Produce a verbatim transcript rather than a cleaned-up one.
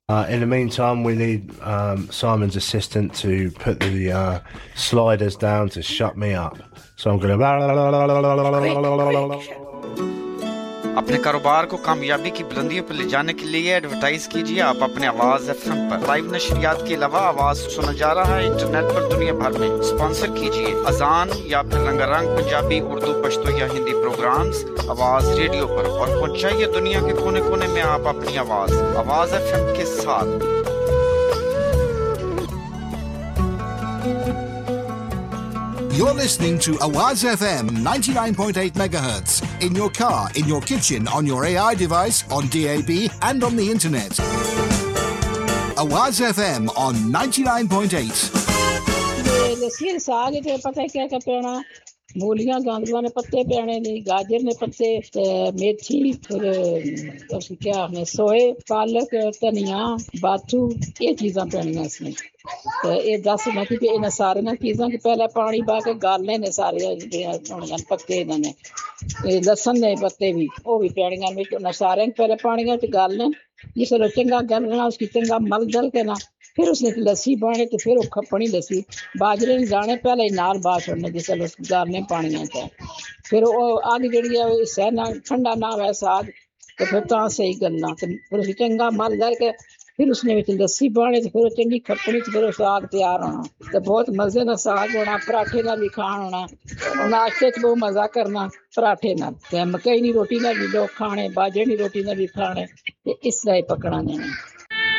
Uh, in the meantime, we need um, Simon's assistant to put the uh, sliders down to shut me up. So I'm going to... अपने कारोबार को कामयाबी की बुलंदियों पर ले जाने के लिए एडवर्टाइज कीजिए आप अपने आवाज एफएम पर। लाइव नशरियात के अलावा आवाज सुना जा रहा है इंटरनेट पर दुनिया भर में। स्पॉन्सर कीजिए अजान या फिर रंगारंग पंजाबी, उर्दू, पश्तो या हिंदी प्रोग्राम्स आवाज रेडियो पर और पहुंचाइए दुनिया के कोने-कोने में आप अपनी आवाज। आवाज एफएम के साथ। You're listening to Awaz F M ninety-nine point eight megahertz in your car, in your kitchen, on your A I device, on D A B and on the internet. Awaz F M on ninety-nine point eight. लस्सी साग ते पता क्या क्या पेना मूलियां गांदुआ ने पत्ते पेने ने गाजर ने पत्ते मेथी फिर उसकी क्या है सोए पालक धनिया बाथू ये चीज़ां पेनियां इसमें तो ये दस ना कि इन सारे ना चीज़ां कि पहले पानी पा के गालने ने सारे होने पत्ते ने लसन ने पत्ते भी वो भी पेनियां में ना सारे पहले पानी में गालने जिससे चंगा गलना उसकी चंगा मल दल के ना फिर उसने लस्सी बने तो फिर खपनी लस्सी बाजरे ने जाने पहले ही नाल बात छोड़ने जिस गालने पानी है फिर वो आगे जड़ी है सहना ठंडा ना हुआ साग तो फिर तो सही गलना तो फिर उसे चंगा मल दल के फिर उसने लस्सी बने तो फिर चंगी खपनी तो फिर साग तैयार होना तो बहुत मजे का साग होना पराठे का भी खान होना नाश्ते च बहुत मजा करना पराठे नाल मकई दी रोटी नाल भी लोग खाने बाजरे दी रोटी नाल भी खाने ते इस तरह पकना ने